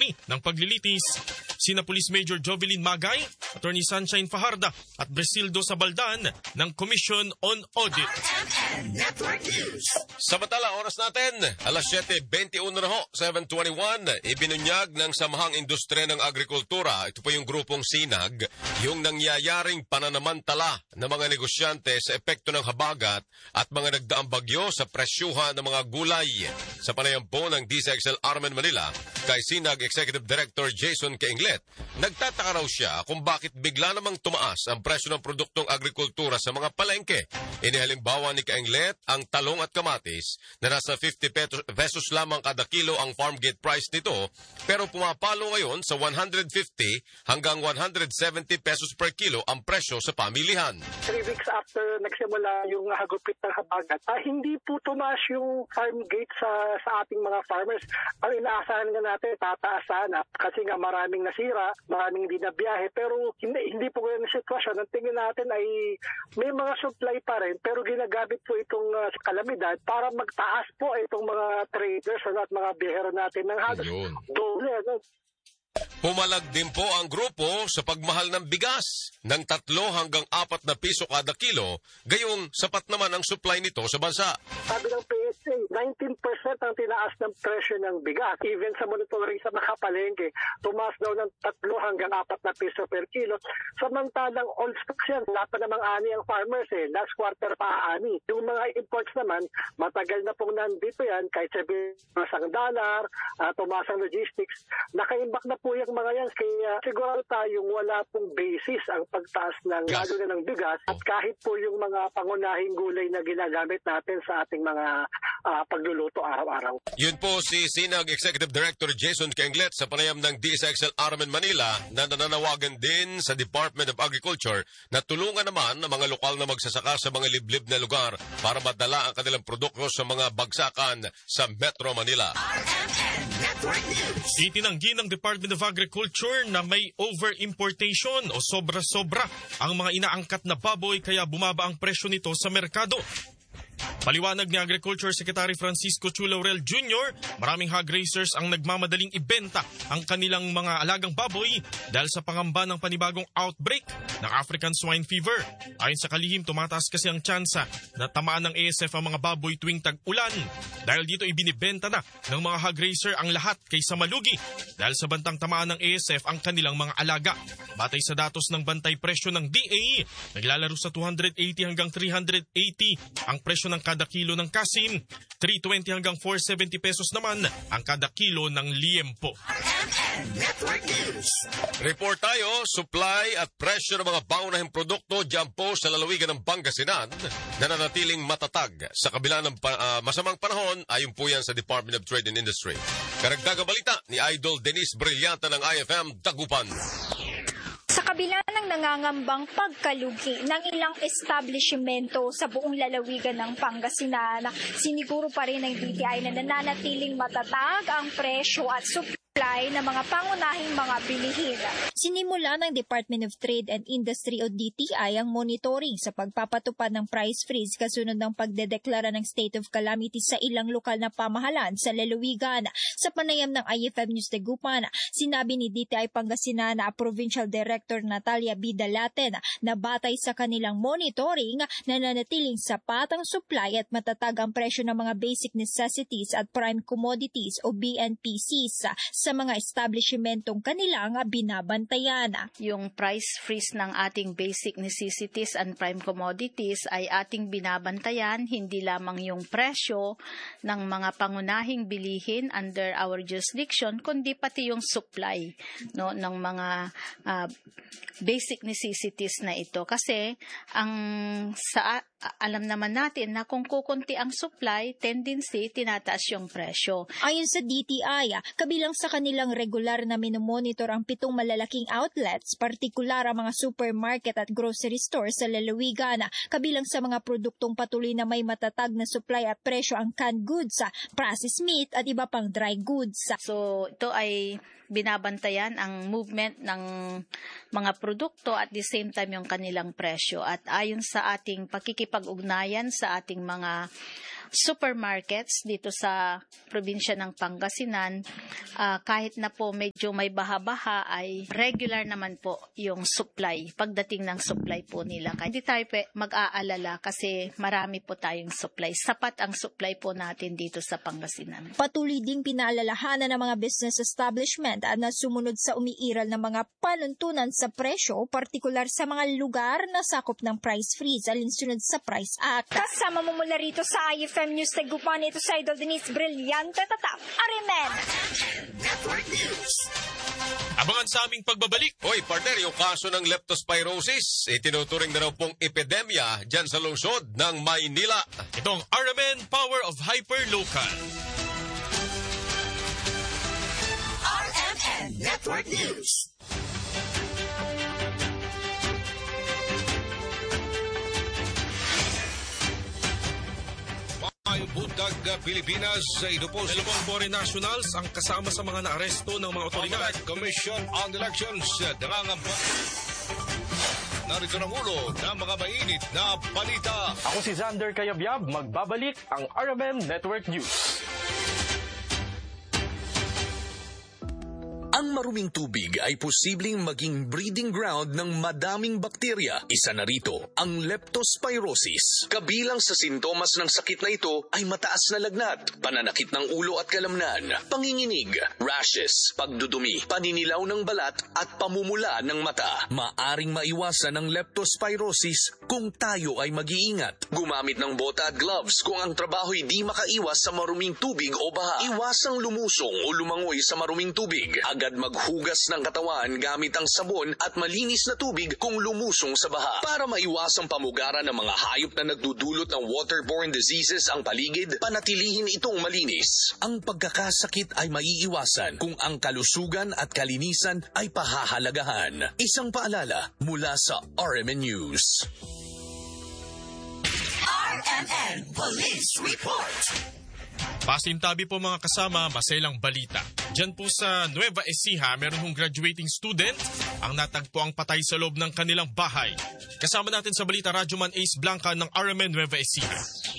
Assembly ng paglilitis. Sina Police Major Jovelyn Magay, Attorney Sunshine Fajarda at Bresildo Sabaldan ng Commission on Audit. Samantala, oras natin, alas 7:21 na ho, 7:21, ibinunyag ng Samahang Industriya ng Agrikultura, ito po yung grupong SINAG, yung nangyayaring pananamantala ng mga negosyante sa epekto ng habagat at mga nagdaang bagyo sa presyuhan ng mga gulay. Sa panayam po ng DCXL Armen Manila, kay SINAG Executive Director Jason Kainglet, nagtataka raw siya kung bakit bigla namang tumaas ang presyo ng produktong agrikultura sa mga palengke. Inihalimbawa ni Kainglet ang talong at kamatis na nasa 50 pesos lamang kada kilo ang farm gate price nito, pero pumapalo ngayon sa 150 hanggang 170 pesos per kilo ang presyo sa pamilihan. 3 weeks after nagsimula yung hagupit ng habagat, hindi po tumaas yung farm gate sa ating mga farmers. Ang inaasahan nga natin, tataas sana kasi nga maraming nasira, maraming hindi nabiyahe, pero hindi po ganyan ang sitwasyon. Ang tingin natin ay may mga supply pa rin, pero ginagamit po itong kalamidad para magtaas po itong mga traders at mga biyahero natin ng halos doble. Pumalag din po ang grupo sa pagmahal ng bigas ng 3 hanggang 4 na piso kada kilo, gayong sapat naman ang supply nito sa bansa. Sabi ng PSA, 19% ang tinaas ng presyo ng bigas. Even sa monitoring sa mga palengke, tumaas daw ng 3 hanggang 4 na piso per kilo. Samantalang all stocks yan, wala pa namang ani ang farmers last quarter pa ani. Yung mga imports naman, matagal na pong nandito yan, kahit sabihin $1, tumaas ang logistics, nakaimbak na po yung mga yan. Kaya siguro tayong wala pong basis ang pagtaas ng lalo na ng bigas at kahit po yung mga pangunahing gulay na ginagamit natin sa ating mga pagluluto araw-araw. Yun po si SINAG Executive Director Jason Kainglet sa panayam ng DSXL Armen Manila na nananawagan din sa Department of Agriculture na tulungan naman ang mga lokal na magsasaka sa mga liblib na lugar para madala ang kanilang produkto sa mga bagsakan sa Metro Manila. Itinanggi ng Department of Agriculture na may over-importation o sobra-sobra ang mga inaangkat na baboy kaya bumaba ang presyo nito sa merkado. Paliwanag ni Agriculture Secretary Francisco Chu Laurel Jr., maraming hog raisers ang nagmamadaling ibenta ang kanilang mga alagang baboy dahil sa pangamba ng panibagong outbreak ng African Swine Fever. Ayon sa kalihim, tumataas kasi ang tsansa na tamaan ng ASF ang mga baboy tuwing tag-ulan. Dahil dito ibinibenta na ng mga hog raiser ang lahat kaysa malugi dahil sa bantang tamaan ng ASF ang kanilang mga alaga. Batay sa datos ng bantay presyo ng DA, naglalaro sa 280 hanggang 380 ang presyo ng kada kilo ng kasim, 320 hanggang 470 pesos naman ang kada kilo ng liempo. Report tayo, supply at presyo ng mga pangunahing produkto dyan po sa lalawigan ng Pangasinan na nanatiling matatag sa kabila ng masamang panahon, ayon po yan sa Department of Trade and Industry. Karagdagang balita ni Idol Denise Brillanta ng IFM Dagupan. Sa kabila ng nangangambang pagkalugi ng ilang establishmento sa buong lalawigan ng Pangasinan, siniguro pa rin ng DTI na nananatiling matatag ang presyo at supply ng mga pangunahing mga bilihin. Sinimula ng Department of Trade and Industry o DTI ang monitoring sa pagpapatupad ng price freeze kasunod ng pagdedeklara ng state of calamity sa ilang lokal na pamahalaan sa lalawigan. Sa panayam ng IFM News Dagupan, sinabi ni DTI Pangasinan na Provincial Director Natalia Bidalaten na batay sa kanilang monitoring, nananatiling sapat ang supply at matatag ang presyo ng mga basic necessities at prime commodities o BNPCs sa mga establishmentong kanilang binabantayan. Yung price freeze ng ating basic necessities and prime commodities ay ating binabantayan, hindi lamang yung presyo ng mga pangunahing bilihin under our jurisdiction, kundi pati yung supply ng mga basic necessities na ito. Kasi alam naman natin na kung kukunti ang supply, tendency, tinataas yung presyo. Ayon sa DTI, kabilang sa kanilang regular na minomonitor ang 7 malalaking outlets, partikular ang mga supermarket at grocery stores sa lalawigan. Kabilang sa mga produktong patuloy na may matatag na supply at presyo ang canned goods, processed meat at iba pang dry goods. So ito ay binabantayan ang movement ng mga produkto at the same time yung kanilang presyo. At ayon sa ating pakikipag-ugnayan sa ating mga supermarkets dito sa probinsya ng Pangasinan, kahit na po medyo may baha-baha ay regular naman po yung supply, pagdating ng supply po nila. Kaya hindi tayo mag-aalala kasi marami po tayong supply. Sapat ang supply po natin dito sa Pangasinan. Patuloy ding pinaalalahanan ng mga business establishment na sumunod sa umiiral ng mga panuntunan sa presyo, partikular sa mga lugar na sakop ng price freeze alinsunod sa Price Act. Kasama mo mula rito sa IFM News Tagupan, ito sa Idol Denise Brillante Tatak, Arimen. Abangan sa aming pagbabalik. Hoy, partner, yung kaso ng leptospirosis, itinuturing na raw pong epidemya dyan sa lungsod ng Maynila. Itong RMN Power of Hyperlocal. RMN Network News. Ang Buntag Pilipinas, ito po si Dalawang foreign nationals ang kasama sa mga naaresto ng mga otoridad. Commission on Elections, nangangamba. Narito ng ulo ng mga mainit na balita. Ako si Xander Kayabyab, magbabalik ang RMN Network News. Ang maruming tubig ay posibleng maging breeding ground ng madaming bakterya. Isa na rito, ang leptospirosis. Kabilang sa sintomas ng sakit na ito ay mataas na lagnat, pananakit ng ulo at kalamnan, panginginig, rashes, pagdudumi, paninilaw ng balat at pamumula ng mata. Maaring maiwasan ang leptospirosis kung tayo ay mag-iingat. Gumamit ng bota at gloves kung ang trabaho'y di makaiwas sa maruming tubig o baha. Iwasang lumusong o lumangoy sa maruming tubig. Agad maghugas ng katawan gamit ang sabon at malinis na tubig kung lumusong sa baha. Para maiwasang pamugaran ng mga hayop na nagdudulot ng waterborne diseases ang paligid, panatilihin itong malinis. Ang pagkakasakit ay maiiwasan kung ang kalusugan at kalinisan ay pahahalagahan. Isang paalala mula sa RMN News. RMN Police Report. Pasintabi po mga kasama, masayang balita. Diyan po sa Nueva Ecija, meron hong graduating student ang natagpo ang patay sa loob ng kanilang bahay. Kasama natin sa balita, Radyoman Ace Blanca ng RMN Nueva Ecija.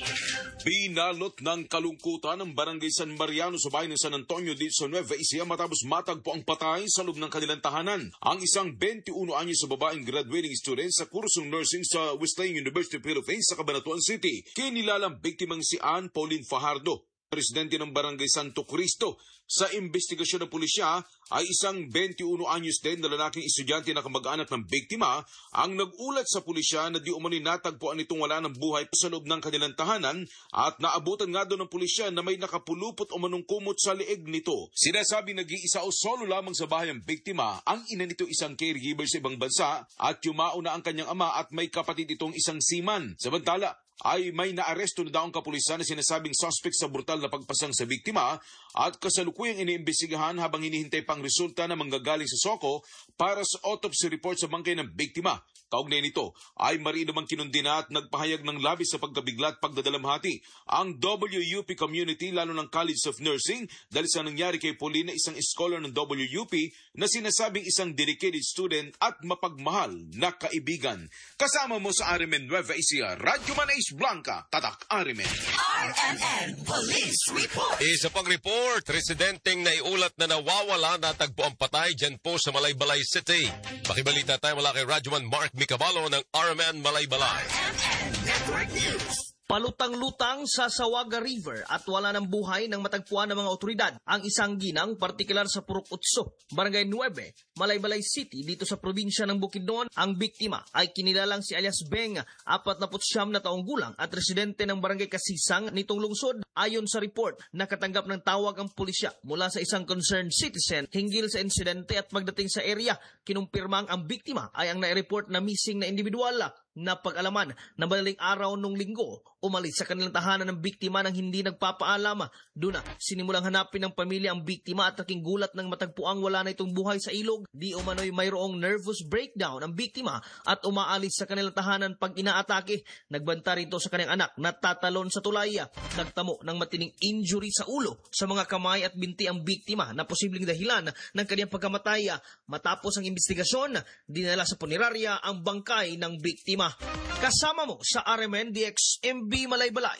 Binalot ng kalungkutan ng Barangay San Mariano sa bayan ng San Antonio dito sa Nueva Ecija matapos matagpo ang patay sa loob ng kanilang tahanan. Ang isang 21 anyos sa babaeng graduating student sa kursong nursing sa Wesleyan University of Philippines sa Cabanatuan City. Kinilalang biktimang si Ann Pauline Fajardo, presidente ng Barangay Santo Cristo. Sa investigasyon ng pulisya ay isang 21 anyos din na lalaking estudyante na kamag-anak ng biktima ang nag-ulat sa pulisya na di umano'y natagpuan itong wala ng buhay sa loob ng kanilang tahanan at naabutan nga doon ng pulisya na may nakapulupot o manungkumot sa leeg nito. Sinasabi nag-iisa o solo lamang sa bahay ang biktima, ang ina nito isang caregiver sa ibang bansa at yumao na ang kanyang ama at may kapatid itong isang seaman. Samantala, ay may naaresto na daw ang kapulisan na sinasabing suspect sa brutal na pagpasang sa biktima at kasalukuyang iniimbestigahan habang hinihintay pang resulta na manggagaling sa SOCO para sa autopsy report sa bangkay ng biktima. Kaugnay nito ay mariin namang kinundina at nagpahayag ng labis sa pagkabigla at pagdadalamhati ang WUP community lalo ng College of Nursing dahil sa nangyari kay Pauline na isang scholar ng WUP na sinasabing isang dedicated student at mapagmahal na kaibigan. Kasama mo sa RMN Nueva Ecija, Radyoman Ace Blanca, Tatak RMN. RMN Police Report. Isa pang report, residenteng naiulat na nawawala natagpo ang patay dyan po sa Malaybalay City. Pakibalita tayo mula kay Radyoman Mark Micabalo ng RMN Malaybalay. RMN Network News. Palutang-lutang sa Sawaga River at wala ng buhay ng matagpuan ng mga otoridad ang isang ginang partikular sa Purok Utso, Barangay 9, Malaybalay City dito sa probinsya ng Bukidnon. Ang biktima ay kinilalang si alias Beng, 49 na taong gulang at residente ng Barangay Kasisang nitong lungsod. Ayon sa report, nakatanggap ng tawag ang pulisya mula sa isang concerned citizen hinggil sa insidente at pagdating sa area, kinumpirmang ang biktima ay ang nai-report na missing na individual. Napag-alaman na madaling araw nung linggo, umalis sa kanilang tahanan ng biktima nang hindi nagpapaalam. Doon na sinimulang hanapin ng pamilya ang biktima at naking gulat ng matagpuang wala na itong buhay sa ilog. Di umano'y mayroong nervous breakdown ang biktima at umaalis sa kanilang tahanan pag inaatake. Nagbanta rin ito sa kanyang anak na tatalon sa tulay. Nagtamo ng matining injury sa ulo, sa mga kamay at binti ang biktima na posibleng dahilan ng kanyang pagkamatay. Matapos ang investigasyon, dinala sa punerarya ang bangkay ng biktima. Kasama mo sa RMN DX MB Malaybalay,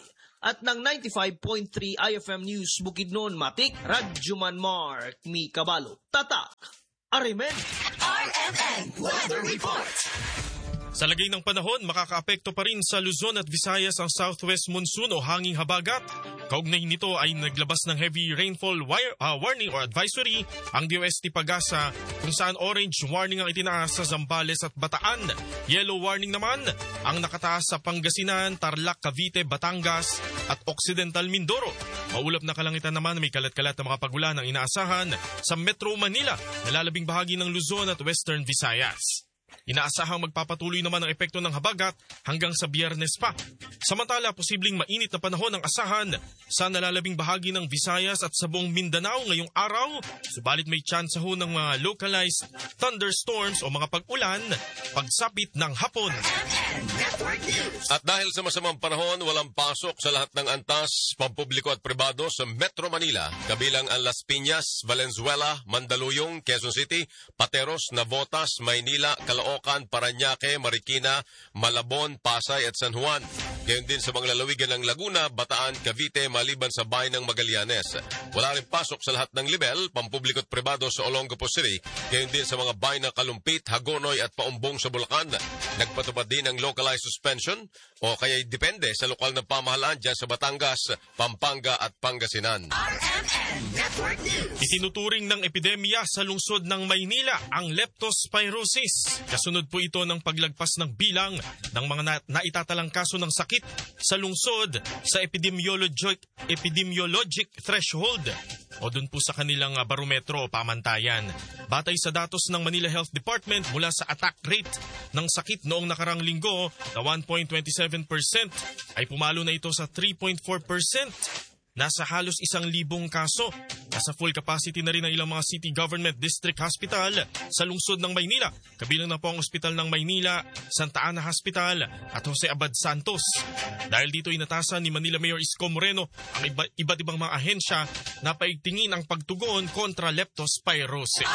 at ng 95.3 IFM News Bukidnon, Matik, Radyoman Mark, Mikabalo, Tatak, Arimen. RMN Weather Report. Sa lagay ng panahon, makakaapekto pa rin sa Luzon at Visayas ang southwest monsoon o hanging habagat. Kaugnay nito ay naglabas ng heavy rainfall warning or advisory ang DOST Pag-asa, kung saan orange warning ang itinaas sa Zambales at Bataan. Yellow warning naman ang nakataas sa Pangasinan, Tarlac, Cavite, Batangas at Occidental Mindoro. Maulap na kalangitan naman may kalat-kalat na mga pagulan ang inaasahan sa Metro Manila, nalalabing bahagi ng Luzon at Western Visayas. Inaasahang magpapatuloy naman ang epekto ng habagat hanggang sa Biyernes pa. Samantala, posibleng mainit na panahon ang asahan sa nalalabing bahagi ng Visayas at sa buong Mindanao ngayong araw. Subalit may chance ho ng mga localized thunderstorms o mga pag-ulan pagsapit ng hapon. At dahil sa masamang panahon, walang pasok sa lahat ng antas, pampubliko at pribado sa Metro Manila, kabilang ang Las Piñas, Valenzuela, Mandaluyong, Quezon City, Pateros, Navotas, Maynila, Caloocan, Parañaque, Marikina, Malabon, Pasay at San Juan. Gayon din sa mga lalawigan ng Laguna, Bataan, Cavite, maliban sa bayan ng Magallanes. Wala rin pasok sa lahat ng level, pampubliko at pribado sa Olongapo City, gayon din sa mga bayan ng Kalumpit, Hagonoy at Paumbong sa Bulacan. Nagpatupad din ng localized suspension o kaya depende sa lokal na pamahalaan dyan sa Batangas, Pampanga at Pangasinan. Itinuturing ng epidemya sa lungsod ng Maynila ang leptospirosis. Kasunod po ito ng paglagpas ng bilang ng mga naitatalang kaso ng sakit sa lungsod sa epidemiologic threshold o dun po sa kanilang barometro o pamantayan. Batay sa datos ng Manila Health Department mula sa attack rate ng sakit noong nakarang linggo na 1.27% ay pumalo na ito sa 3.4%. Nasa halos 1,000 kaso. Nasa full capacity na rin ang ilang mga city government district hospital sa lungsod ng Maynila. Kabilang na po ang Ospital ng Maynila, Santa Ana Hospital at Jose Abad Santos. Dahil dito inatasan ni Manila Mayor Isko Moreno ang iba't ibang mga ahensya na paigtingin ang pagtugon kontra leptospirosis.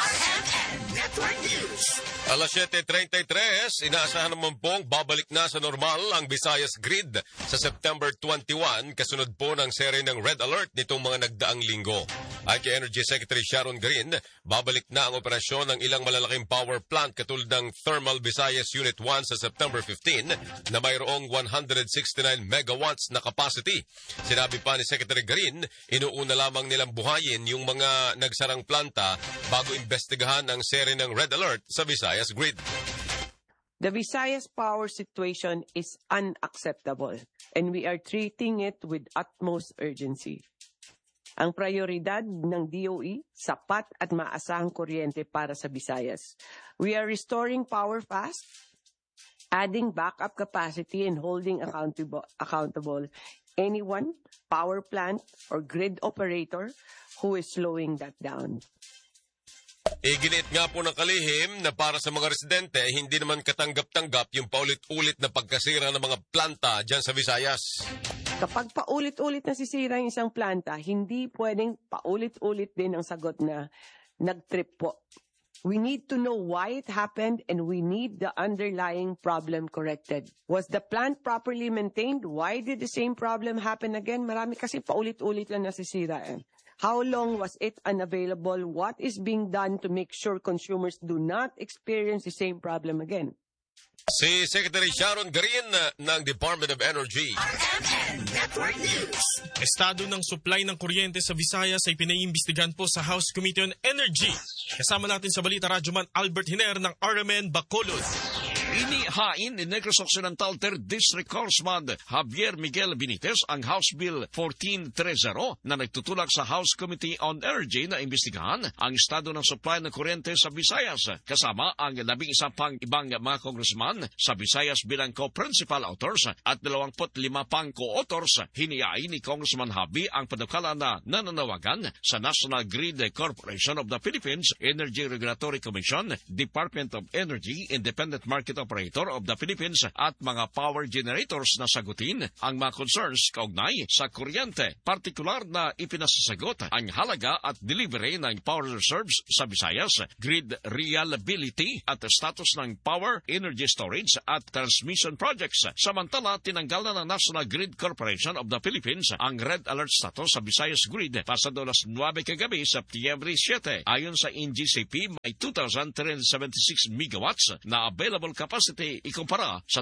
Alas 7:33, inaasahan naman pong babalik na sa normal ang Visayas Grid sa September 21, kasunod po ng seri ng Red Alert nitong mga nagdaang linggo. Ay kay Energy Secretary Sharon Green, babalik na ang operasyon ng ilang malalaking power plant katulad ng Thermal Visayas Unit 1 sa September 15 na mayroong 169 megawatts na capacity. Sinabi pa ni Secretary Green, inuuna lamang nilang buhayin yung mga nagsarang planta bago imbestigahan ang seri ng Red Alert sa Visayas Grid. The Visayas power situation is unacceptable and we are treating it with utmost urgency. Ang prioridad ng DOE, sapat at maasahang kuryente para sa Visayas. We are restoring power fast, adding backup capacity and holding accountable anyone, power plant or grid operator who is slowing that down. Iginit nga po ng kalihim na para sa mga residente, hindi naman katanggap-tanggap yung paulit-ulit na pagkasira ng mga planta dyan sa Visayas. Kapag paulit-ulit na sisira yung isang planta, hindi pwedeng paulit-ulit din ang sagot na nag-trip po. We need to know why it happened and we need the underlying problem corrected. Was the plant properly maintained? Why did the same problem happen again? Marami kasi paulit-ulit lang nasisira. How long was it unavailable? What is being done to make sure consumers do not experience the same problem again? Si Secretary Sharon Green ng Department of Energy. Estado ng supply ng kuryente sa Visayas ay pinaiimbestigahan po sa House Committee on Energy. Kasama natin sa Balita Radyoman Albert Hiner ng RMN Bacolod. Inihain ni Negros Occidental 3rd District Congressman Javier Miguel Benitez ang House Bill 1430 na nagtutulak sa House Committee on Energy na imbestigahan ang estado ng supply ng kuryente sa Visayas, kasama ang 11 pang ibang mga congressman sa Visayas bilang co-principal authors at 25 pang co-authors. Hinihain ni Congressman Javi ang panukala na nananawagan sa National Grid Corporation of the Philippines, Energy Regulatory Commission, Department of Energy, Independent Market Operator of the Philippines at mga power generators na sagutin ang mga concerns kaugnay sa kuryente. Partikular na ipinasasagot ang halaga at delivery ng power reserves sa Visayas, grid reliability at status ng power, energy storage at transmission projects. Samantala, tinanggal na ng National Grid Corporation of the Philippines ang red alert status sa Visayas Grid pasado alas 9 kagabi sa Septyembre 7. Ayon sa NGCP, may 2,376 megawatts na available capacity ikumpara sa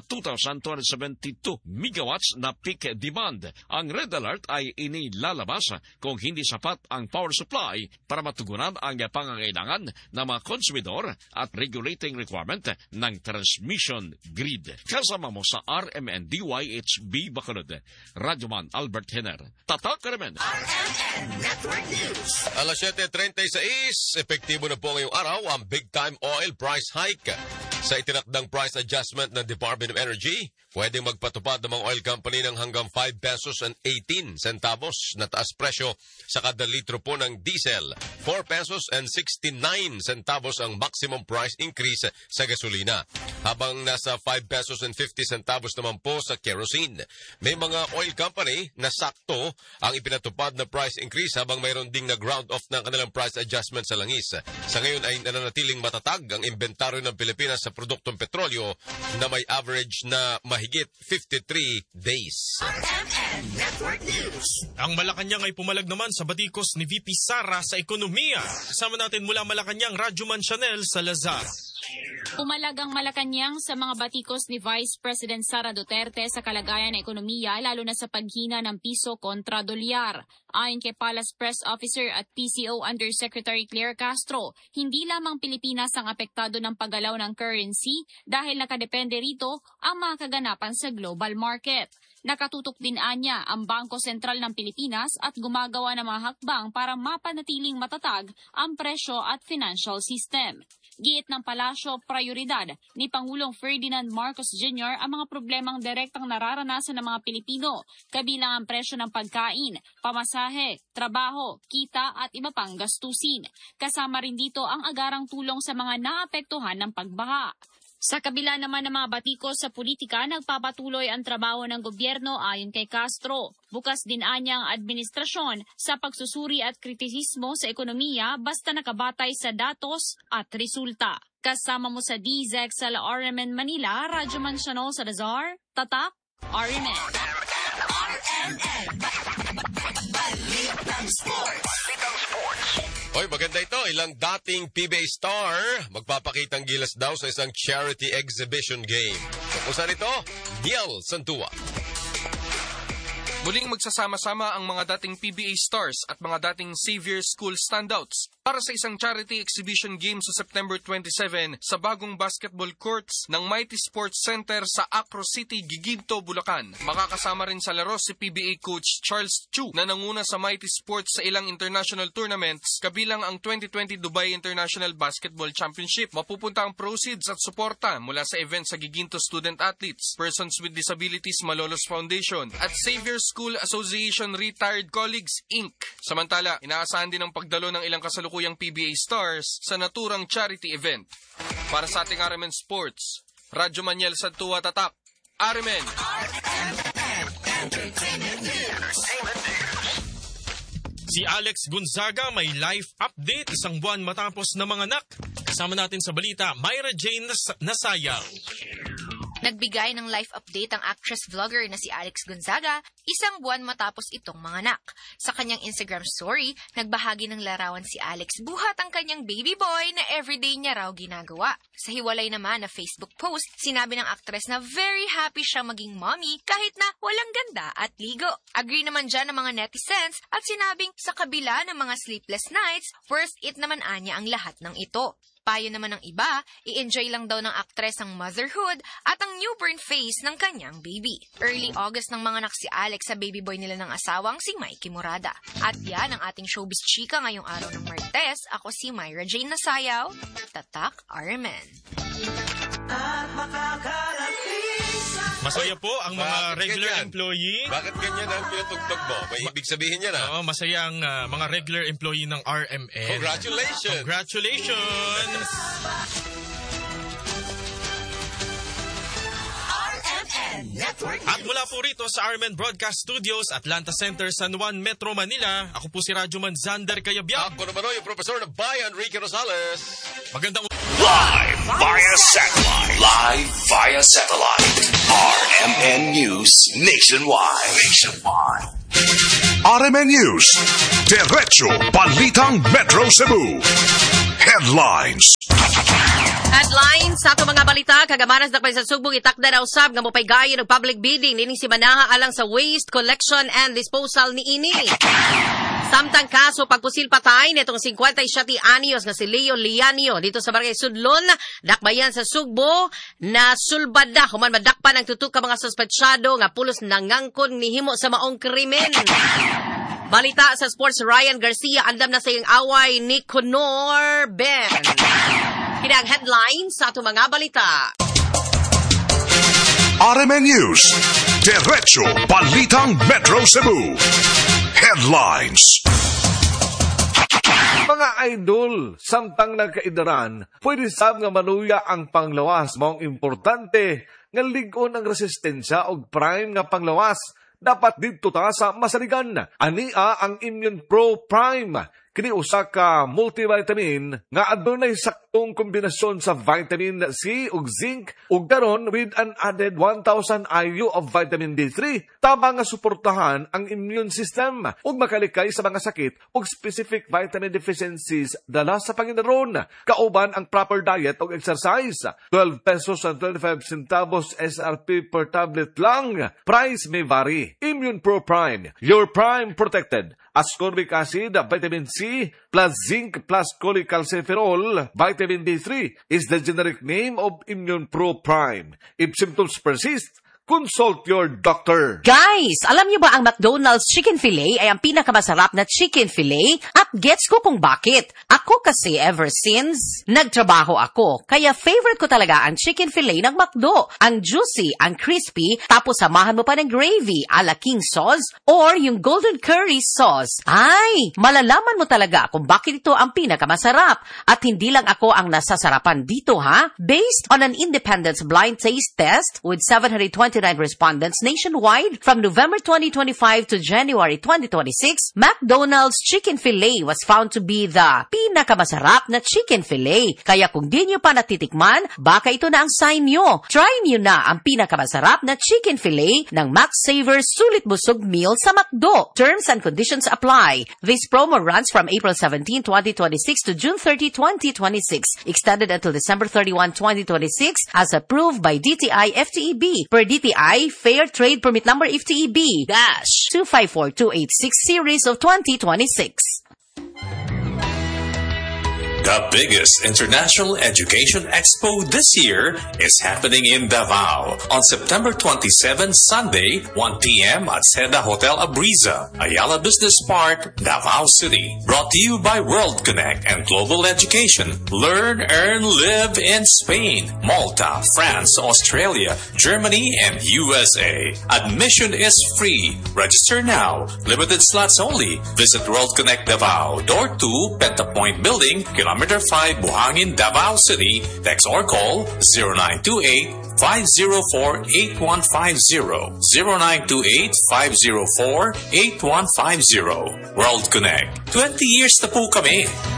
2,272 megawatts na peak demand. Ang red alert ay inilalabas kung hindi sapat ang power supply para matugunan ang pangangailangan ng mga konsumidor at regulating requirement ng transmission grid. Kasama mo sa RMN DYHB Bacolod, Radyoman Albert Hener. Tatak Remen. RMN Network News. Alas 7:36, epektibo na po ngayong araw ang big-time oil price hike. Sa itinakdang price adjustment ng Department of Energy, pwedeng magpatupad ng mga oil company ng hanggang 5 pesos and 18 centavos na taas presyo sa kada litro po ng diesel. 4 pesos and 69 centavos ang maximum price increase sa gasolina. Habang nasa 5 pesos and 50 centavos naman po sa kerosene. May mga oil company na sakto ang ipinatupad na price increase habang mayroon ding nag-round off ng kanilang price adjustment sa langis. Sa ngayon ay nananatiling matatag ang inventaryo ng Pilipinas sa produktong petrolyo na may average na mahigit 53 days. RMN Network News. Ang Malacanang ay pumalag naman sa batikos ni VP Sara sa ekonomiya. Kasama natin mula Malacanang, Radyoman Chanel Salazar. Pumalag ang Malacanang sa mga batikos ni Vice President Sara Duterte sa kalagayan ng ekonomiya lalo na sa paghina ng piso kontra dolyar. Ayon kay Palace Press Officer at PCO Undersecretary Claire Castro, hindi lamang Pilipinas ang apektado ng paggalaw ng currency dahil nakadepende rito ang mga kaganapan sa global market. Nakatutok din anya ang Bangko Sentral ng Pilipinas at gumagawa ng mga hakbang para mapanatiling matatag ang presyo at financial system. Giit ng Palasyo, prioridad ni Pangulong Ferdinand Marcos Jr. ang mga problemang direktang nararanasan ng mga Pilipino, kabilang ang presyo ng pagkain, pamasahe, trabaho, kita at iba pang gastusin. Kasama rin dito ang agarang tulong sa mga naapektuhan ng pagbaha. Sa kabila naman ng mga batikos sa politika, nagpapatuloy ang trabaho ng gobyerno ayon kay Castro. Bukas din anya ang administrasyon sa pagsusuri at kritisismo sa ekonomiya basta nakabatay sa datos at resulta. Kasama mo sa DZEC sa La RMN Manila, Radyoman Chanel Salazar, Tatak, RMN. Balitang Sports. Hoy, maganda ito. Ilang dating PBA star magpapakitang gilas daw sa isang charity exhibition game. So, kung saan ito? Niel Santua. Muling magsasama-sama ang mga dating PBA stars at mga dating Xavier School standouts para sa isang charity exhibition game sa September 27 sa bagong basketball courts ng Mighty Sports Center sa Acro City, Giginto, Bulacan. Makakasama rin sa laro si PBA coach Charles Chu na nanguna sa Mighty Sports sa ilang international tournaments kabilang ang 2020 Dubai International Basketball Championship. Mapupunta ang proceeds at suporta mula sa event sa Giginto Student Athletes, Persons with Disabilities Malolos Foundation at Xavier School Association Retired Colleagues, Inc. Samantala, inaasahan din ang pagdalo ng ilang kasalukuyang PBA stars sa naturang charity event. Para sa ating RMN Sports, Radyo Maniel Santua, Tatak, RMN. Si Alex Gonzaga may life update isang buwan matapos na manganak. Kasama natin sa balita, Myra Jane Nasayang. Nagbigay ng life update ang actress-vlogger na si Alex Gonzaga isang buwan matapos itong manganak. Sa kanyang Instagram story, nagbahagi ng larawan si Alex buhat ang kanyang baby boy na everyday niya raw ginagawa. Sa hiwalay naman na Facebook post, sinabi ng actress na very happy siya maging mommy kahit na walang ganda at ligo. Agree naman dyan ng mga netizens at sinabing sa kabila ng mga sleepless nights, worth it naman anya ang lahat ng ito. Payo naman ng iba, i-enjoy lang daw ng aktres ang motherhood at ang newborn phase ng kanyang baby. Early August nang manganak si Alex sa baby boy nila ng asawang si Mikey Murada. At yan ang ating showbiz chika ngayong araw ng Martes. Ako si Myra Jane Nasayaw, Tatak RMN. At Masaya po ang mga regular employee. Bakit ganyan ang pinatugtog mo? May ibig sabihin niya na? Oo, masaya ang mga regular employee ng RMN. Congratulations! Congratulations! Network At mula po rito sa RMN Broadcast Studios, Atlanta Center, San Juan, Metro Manila, ako po si Radyoman Zander Cayabyab. Ako naman yung Professor ng Bayan, Ricky Rosales. Magandang Live via satellite. Live via satellite. RMN News Nationwide. RMN News. Diretso Balitang Metro Cebu. Headlines. Headlines sa ato mga balita, kagamanas na sa Sugbong itakda na usab nga mopay gayo ng public bidding nining si Manaha alang sa waste collection and disposal ni ini. Samtang kaso pagpusil patay nitong 57 anyos nga si Leo Lianio dito sa Barangay Sudlon, dakbayan sa Sugbo na sulbada human madakpan ang tutok ka mga suspetsyado nga pulos nangangkon nihimo sa maong krimen. Balita sa sports, Ryan Garcia andam na sa iyang away ni Conor Ben. Kinang headlines sa ato mga balita. RMN News. Diretso Balitang Metro Cebu. Headlines. Mga idol, samtang nagkaidaran, pwede sab nga maluya ang panglawas. Maong importante nga ligon ang resistensya o prime nga panglawas. Dapat dito ta sa masaligan. Ania ang Immune Pro Prime. Kini usa ka multivitamin nga adunay saktong kombinasyon sa vitamin C ug zinc ug karon with an added 1,000 IU of vitamin D3 tama nga suportahan ang immune system ug makalikay sa mga sakit ug specific vitamin deficiencies dala sa panginaron. Kauban ang proper diet ug exercise. 12 pesos and 25 centavos SRP per tablet lang. Price may vary. Immune Pro Prime. Your prime protected. Ascorbic acid, vitamin C, plus zinc, plus cholecalciferol, vitamin D3 is the generic name of Immune Pro Prime. If symptoms persist, consult your doctor. Guys, alam niyo ba ang McDonald's Chicken Filet ay ang pinakamasarap na chicken filet? At gets ko kung bakit. Ako kasi ever since nagtrabaho ako, kaya favorite ko talaga ang chicken filet ng McDo. Ang juicy, ang crispy, tapos samahan mo pa ng gravy, ala king sauce, or yung golden curry sauce. Ay, malalaman mo talaga kung bakit ito ang pinakamasarap. At hindi lang ako ang nasasarapan dito, ha? Based on an independent blind taste test with 729 respondents nationwide from November 2025 to January 2026, McDonald's Chicken Filet was found to be the pinakamasarap na chicken filet. Kaya kung di nyo pa natitikman, baka ito na ang sign nyo. Try nyo na ang pinakamasarap na chicken filet ng Max Savor Sulit Busog Meal sa McDo. Terms and conditions apply. This promo runs from April 17, 2026 to June 30, 2026. Extended until December 31, 2026 as approved by DTI FTEB per DTI Fair Trade Permit Number FTEB-254286 Series of 2026. The biggest international education expo this year is happening in Davao on September 27, Sunday, 1 p.m. at Seda Hotel Abriza, Ayala Business Park, Davao City. Brought to you by World Connect and Global Education. Learn, earn, live in Spain, Malta, France, Australia, Germany, and USA. Admission is free. Register now. Limited slots only. Visit World Connect Davao, Door 2, Pentapoint Building, Kilometer 5, Buhangin, Davao City. Text or call 0928-504-8150. 0928-504-8150. World Connect. 20 years na po kami.